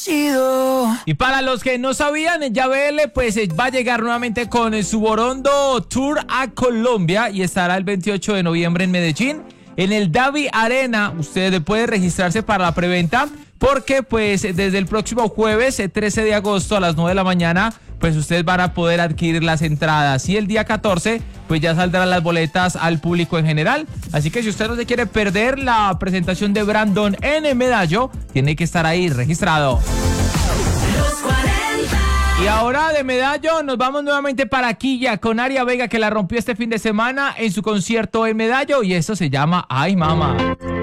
Y para los que no sabían, Yabel pues va a llegar nuevamente con su Borondo Tour a Colombia y estará el 28 de noviembre en Medellín, en el Davi Arena. Usted puede registrarse para la preventa porque pues desde el próximo jueves 13 de agosto a las 9 de la mañana pues ustedes van a poder adquirir las entradas y el día 14 pues ya saldrán las boletas al público en general. Así que si usted no se quiere perder la presentación de Brandon en Medallo, tiene que estar ahí registrado. Y ahora de Medallo nos vamos nuevamente para Quilla con Aria Vega, que la rompió este fin de semana en su concierto en Medallo, y eso se llama Ay Mama.